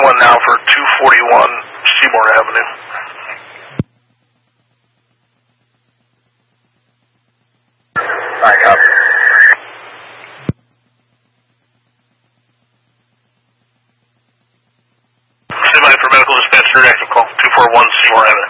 one now for 241 Seymour Avenue. I copy. Stand by for medical dispatcher, active call 241 Seymour Avenue.